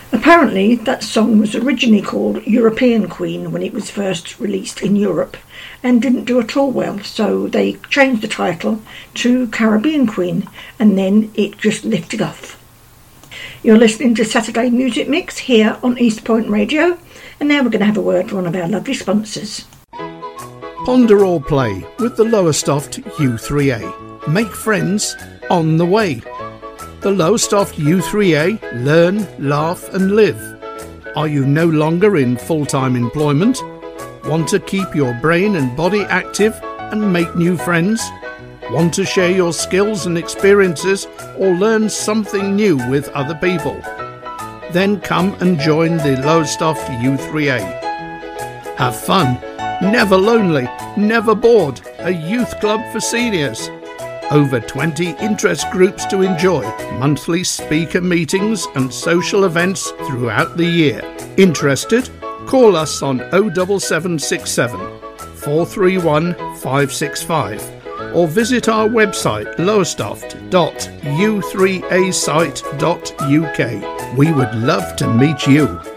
Apparently, that song was originally called European Queen when it was first released in Europe and didn't do at all well, so they changed the title to Caribbean Queen and then it just lifted off. You're listening to Saturday Music Mix here on East Point Radio, and now we're going to have a word from one of our lovely sponsors. Ponder or play with the Lowestoft U3A. Make friends on the way. The Lowestoft U3A, learn, laugh and live. Are you no longer in full-time employment? Want to keep your brain and body active and make new friends? Want to share your skills and experiences or learn something new with other people? Then come and join the Lowestoft U3A. Have fun, never lonely, never bored, a youth club for seniors. Over 20 interest groups to enjoy, monthly speaker meetings and social events throughout the year. Interested? Call us on 07767 431 565 or visit our website lowestoft.u3asite.uk. We would love to meet you.